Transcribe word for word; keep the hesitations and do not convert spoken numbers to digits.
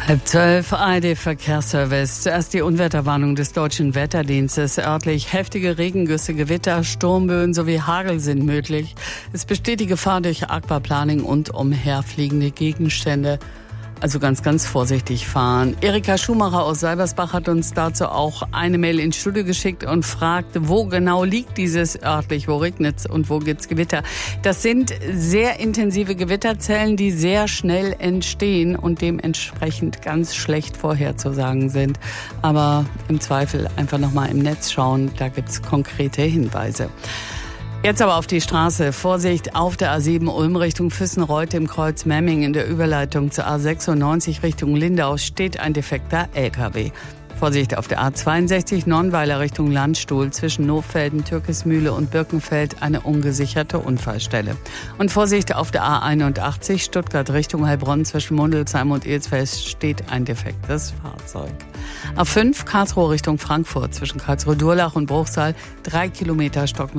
Halb zwölf, A R D-Verkehrsservice. Zuerst die Unwetterwarnung des Deutschen Wetterdienstes. Örtlich heftige Regengüsse, Gewitter, Sturmböen sowie Hagel sind möglich. Es besteht die Gefahr durch Aquaplaning und umherfliegende Gegenstände. Also ganz, ganz vorsichtig fahren. Erika Schumacher aus Seibersbach hat uns dazu auch eine Mail ins Studio geschickt und fragt, wo genau liegt dieses örtlich, wo regnet's und wo gibt's Gewitter? Das sind sehr intensive Gewitterzellen, die sehr schnell entstehen und dementsprechend ganz schlecht vorherzusagen sind. Aber im Zweifel einfach nochmal im Netz schauen, da gibt's konkrete Hinweise. Jetzt aber auf die Straße. Vorsicht auf der A sieben Ulm Richtung Füssenreuth im Kreuz Memming in der Überleitung zur A sechsundneunzig Richtung Lindau steht ein defekter L K W. Vorsicht auf der A zweiundsechzig Nonnweiler Richtung Landstuhl zwischen Nohfelden, Türkismühle und Birkenfeld eine ungesicherte Unfallstelle. Und Vorsicht auf der A einundachtzig Stuttgart Richtung Heilbronn zwischen Mundelsheim und Ilsfeld steht ein defektes Fahrzeug. A fünf Karlsruhe Richtung Frankfurt zwischen Karlsruhe-Durlach und Bruchsal drei Kilometer Stockner